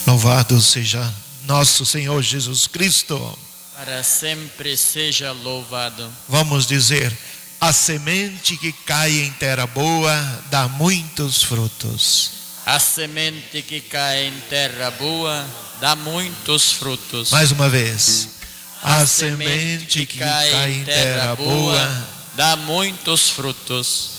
Louvado seja nosso Senhor Jesus Cristo. Para sempre seja louvado. Vamos dizer: a semente que cai em terra boa dá muitos frutos. A semente que cai em terra boa dá muitos frutos. Mais uma vez. A semente que cai em terra boa dá muitos frutos.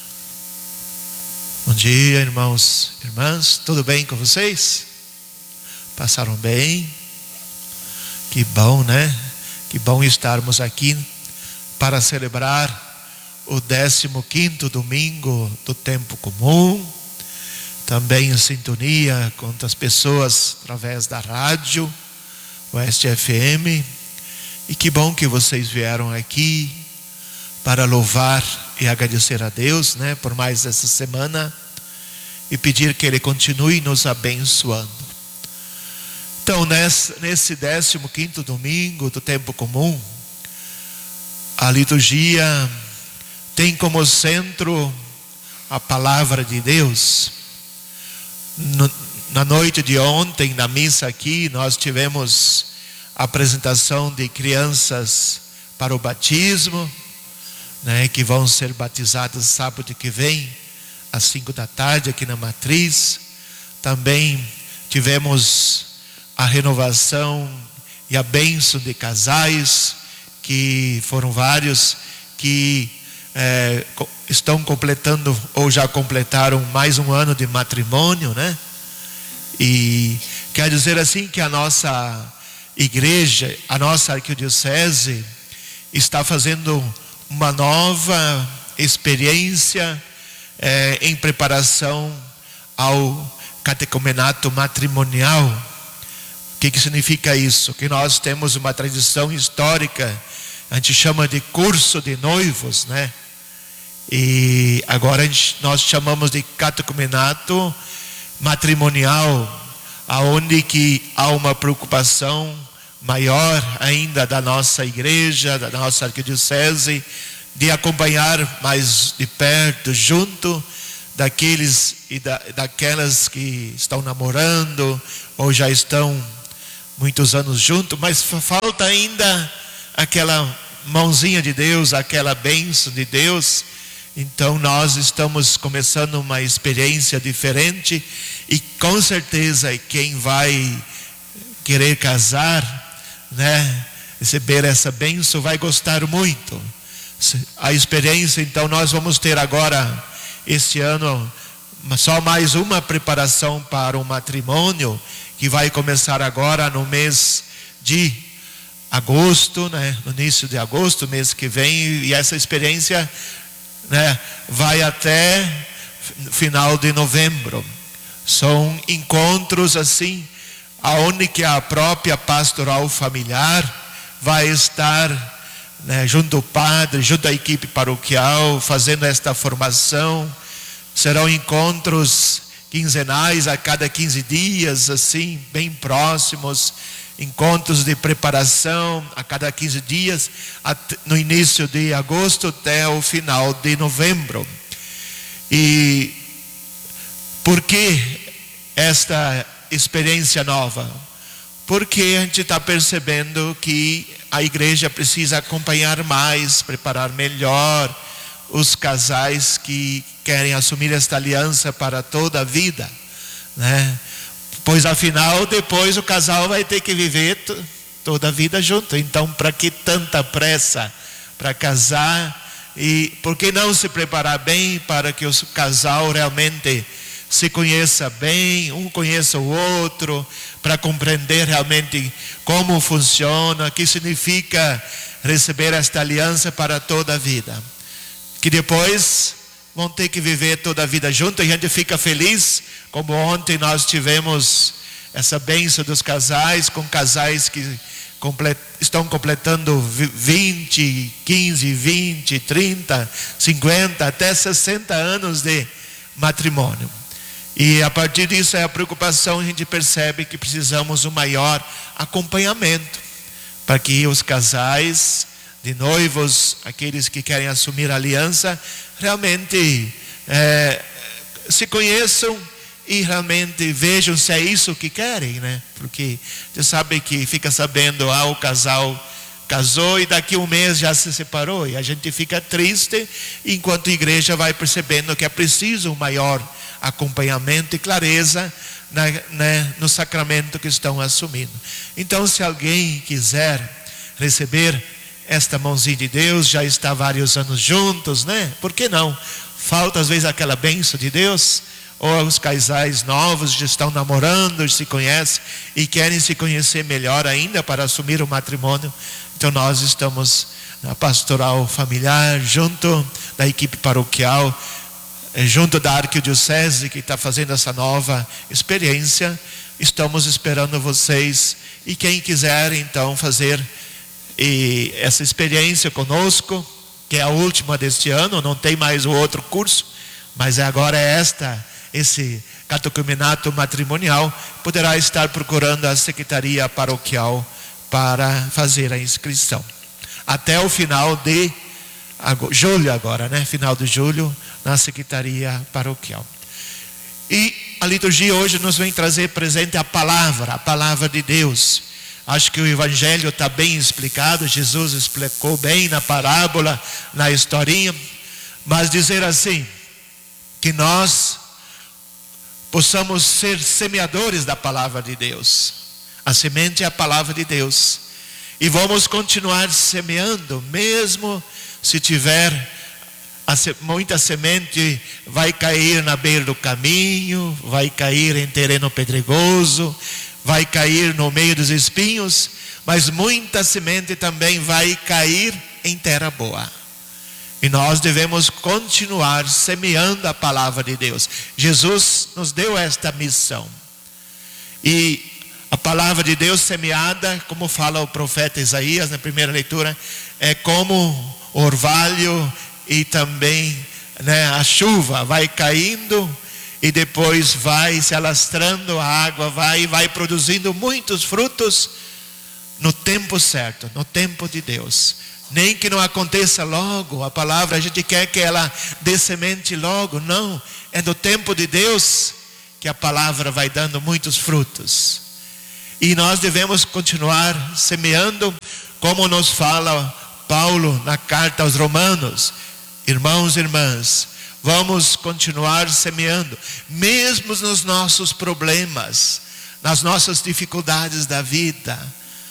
Bom dia, irmãos e irmãs. Tudo bem com vocês? Passaram bem? Que bom, né? Que bom estarmos aqui para celebrar o 15º domingo do tempo comum. Também em sintonia com as pessoas através da rádio, Oeste FM. E que bom que vocês vieram aqui para louvar e agradecer a Deus, né, por mais essa semana e pedir que Ele continue nos abençoando. Então, nesse 15º domingo do tempo comum, a liturgia tem como centro a palavra de Deus. Na noite de ontem, na missa aqui, nós tivemos a apresentação de crianças para o batismo, né, que vão ser batizadas sábado que vem, às 5 da tarde, aqui na Matriz. Também tivemos a renovação e a bênção de casais, que foram vários, que estão completando ou já completaram mais um ano de matrimônio, né? E quer dizer assim que a nossa igreja, a nossa arquidiocese está fazendo uma nova experiência em preparação ao catecumenato matrimonial. O que significa isso? Que nós temos uma tradição histórica, a gente chama de curso de noivos, né? E agora nós chamamos de catecumenato matrimonial, aonde que há uma preocupação maior ainda da nossa igreja, da nossa arquidiocese, de acompanhar mais de perto, junto daqueles e daquelas que estão namorando ou já estão muitos anos juntos, mas falta ainda aquela mãozinha de Deus, aquela bênção de Deus. Então nós estamos começando uma experiência diferente e com certeza quem vai querer casar, né, receber essa bênção, vai gostar muito. A experiência, então nós vamos ter agora, este ano, só mais uma preparação para o matrimônio, que vai começar agora no mês de agosto, né, no início de agosto, mês que vem, e essa experiência, né, vai até final de novembro. São encontros assim, aonde que a própria pastoral familiar vai estar, né, junto ao padre, junto à equipe paroquial, fazendo esta formação. Serão encontros quinzenais, a cada 15 dias, assim, bem próximos, encontros de preparação a cada 15 dias, no início de agosto até o final de novembro. E por que esta experiência nova? Porque a gente está percebendo que a igreja precisa acompanhar mais, preparar melhor os casais que querem assumir esta aliança para toda a vida, né? Pois afinal depois o casal vai ter que viver toda a vida junto. Então para que tanta pressa para casar? E por que não se preparar bem para que o casal realmente se conheça bem, um conheça o outro, para compreender realmente como funciona, o que significa receber esta aliança para toda a vida. Que depois vão ter que viver toda a vida junto, e a gente fica feliz, como ontem nós tivemos essa bênção dos casais, com casais que estão completando 20, 15, 20, 30, 50, até 60 anos de matrimônio. E a partir disso é a preocupação, a gente percebe que precisamos um maior acompanhamento, para que os casais de noivos, aqueles que querem assumir a aliança, realmente se conheçam e realmente vejam se é isso que querem, né? Porque você sabe que fica sabendo, o casal casou e daqui um mês já se separou, e a gente fica triste, enquanto a igreja vai percebendo que é preciso um maior acompanhamento e clareza no sacramento que estão assumindo. Então, se alguém quiser receber esta mãozinha de Deus, já está há vários anos juntos, né? Por que não? Falta às vezes aquela bênção de Deus. Ou os casais novos já estão namorando, se conhecem e querem se conhecer melhor ainda para assumir o matrimônio. Então nós estamos na pastoral familiar, junto da equipe paroquial, junto da arquidiocese que está fazendo essa nova experiência. Estamos esperando vocês, e quem quiser então fazer essa experiência conosco, que é a última deste ano, não tem mais o outro curso, mas agora é esse catecumenato matrimonial, poderá estar procurando a secretaria paroquial para fazer a inscrição. Até o final de julho agora, né? Final de julho, na secretaria paroquial. E a liturgia hoje nos vem trazer presente a palavra de Deus. Acho que o evangelho está bem explicado, Jesus explicou bem na parábola, na historinha, mas dizer assim, que nós possamos ser semeadores da palavra de Deus. A semente é a palavra de Deus, e vamos continuar semeando, mesmo se tiver muita semente, vai cair na beira do caminho, vai cair em terreno pedregoso, vai cair no meio dos espinhos, mas muita semente também vai cair em terra boa. E nós devemos continuar semeando a palavra de Deus. Jesus nos deu esta missão. E a palavra de Deus semeada, como fala o profeta Isaías na primeira leitura, é como orvalho e também, a chuva vai caindo e depois vai se alastrando, a água vai produzindo muitos frutos no tempo certo, no tempo de Deus. Nem que não aconteça logo, a palavra a gente quer que ela dê semente logo, não. É no tempo de Deus que a palavra vai dando muitos frutos. E nós devemos continuar semeando, como nos fala Paulo na carta aos Romanos. Irmãos e irmãs, vamos continuar semeando, mesmo nos nossos problemas, nas nossas dificuldades da vida.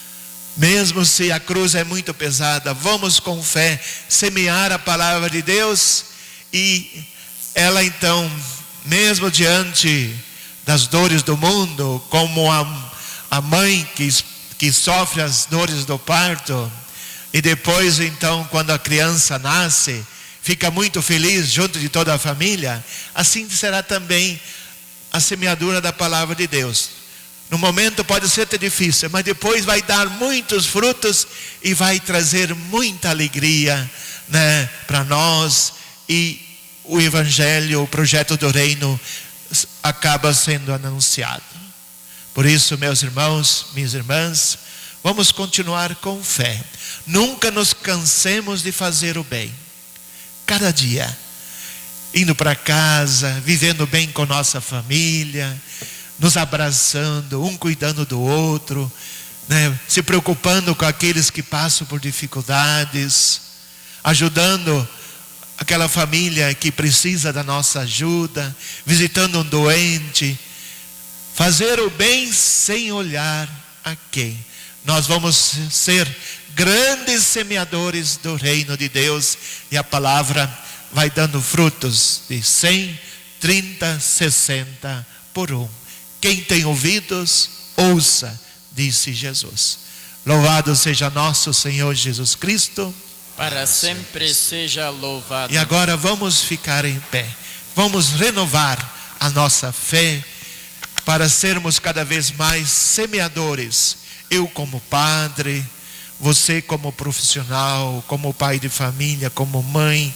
Mesmo se a cruz é muito pesada, vamos com fé semear a palavra de Deus, e ela então, mesmo diante das dores do mundo, como a mãe que sofre as dores do parto, e depois então quando a criança nasce, fica muito feliz junto de toda a família, assim será também a semeadura da palavra de Deus. No momento pode ser até difícil, mas depois vai dar muitos frutos e vai trazer muita alegria, para nós, e o evangelho, o projeto do reino acaba sendo anunciado. Por isso, meus irmãos, minhas irmãs, vamos continuar com fé. Nunca nos cansemos de fazer o bem. Cada dia, indo para casa, vivendo bem com nossa família, nos abraçando, um cuidando do outro, se preocupando com aqueles que passam por dificuldades, ajudando aquela família que precisa da nossa ajuda, visitando um doente, fazer o bem sem olhar a quem. Nós vamos ser grandes semeadores do reino de Deus, e a palavra vai dando frutos de 100, 30, 60 por um. Quem tem ouvidos, ouça, disse Jesus. Louvado seja nosso Senhor Jesus Cristo. Para sempre seja louvado. E agora vamos ficar em pé. Vamos renovar a nossa fé para sermos cada vez mais semeadores. Eu como padre, você como profissional, como pai de família, como mãe,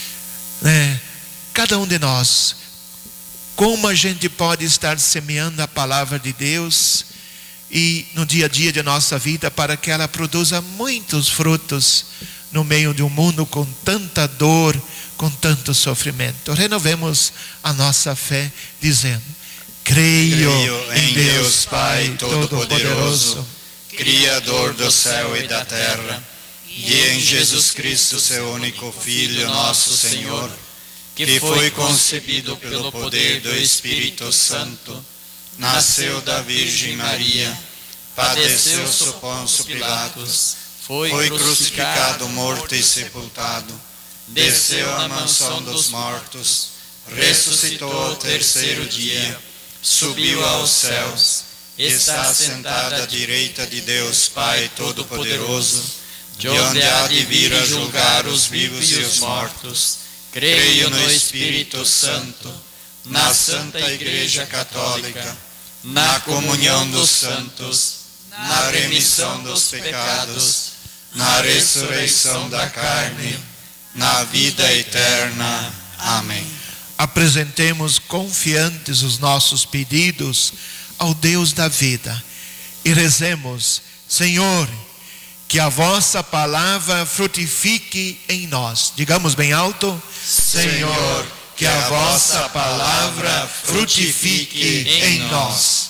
cada um de nós. Como a gente pode estar semeando a palavra de Deus e no dia a dia de nossa vida, para que ela produza muitos frutos no meio de um mundo com tanta dor, com tanto sofrimento. Renovemos a nossa fé dizendo: Creio em Deus Pai Todo-Poderoso, Criador do céu e da terra, e em Jesus Cristo, seu único Filho, nosso Senhor, que foi concebido pelo poder do Espírito Santo, nasceu da Virgem Maria, padeceu sob Pôncio Pilatos, foi crucificado, morto e sepultado, desceu à mansão dos mortos, ressuscitou ao terceiro dia, subiu aos céus, está sentado à direita de Deus Pai Todo-Poderoso, de onde há de vir a julgar os vivos e os mortos. Creio no Espírito Santo, na Santa Igreja Católica, na comunhão dos santos, na remissão dos pecados, na ressurreição da carne, na vida eterna. Amém. Apresentemos confiantes os nossos pedidos ao Deus da vida e rezemos: Senhor, que a vossa palavra frutifique em nós. Digamos bem alto: Senhor, que a vossa palavra frutifique em nós.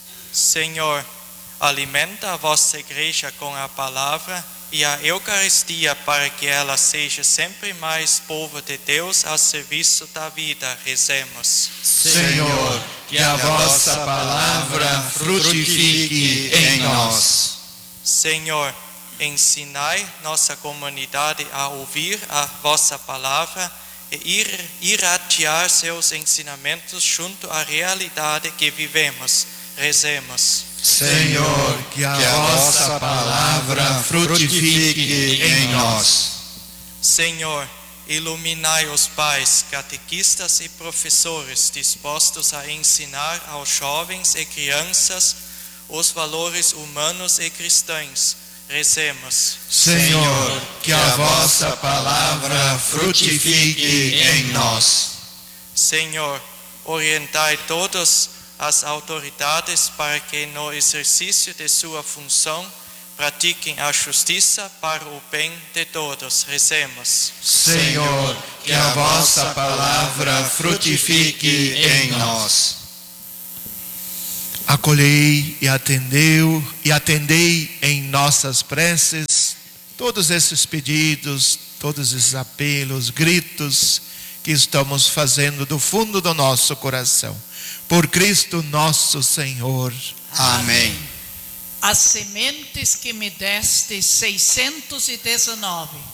Senhor, alimenta a vossa igreja com a palavra e a Eucaristia para que ela seja sempre mais povo de Deus ao serviço da vida. Rezemos. Senhor, que a vossa palavra frutifique em nós. Senhor, ensinai nossa comunidade a ouvir a vossa palavra e irradiar seus ensinamentos junto à realidade que vivemos. Rezemos. Senhor, que a vossa palavra frutifique em nós. Senhor, iluminai os pais, catequistas e professores dispostos a ensinar aos jovens e crianças os valores humanos e cristãos. Rezemos. Senhor, que a vossa palavra frutifique em nós. Senhor, orientai todas as autoridades para que no exercício de sua função pratiquem a justiça para o bem de todos. Rezemos. Senhor, que a vossa palavra frutifique em nós. Acolhei e atendei em nossas preces todos esses pedidos, todos esses apelos, gritos que estamos fazendo do fundo do nosso coração. Por Cristo nosso Senhor. Amém. As sementes que me deste 619